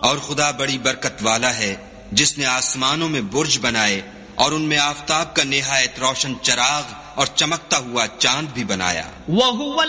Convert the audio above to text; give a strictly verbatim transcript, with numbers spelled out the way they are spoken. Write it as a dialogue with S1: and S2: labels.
S1: और खुदा बड़ी बरकत वाला है, जिसने आसमानों में बुर्ज बनाए और उनमें आफताब का निहायत रोशन चराग और चमकता हुआ चांद भी बनाया।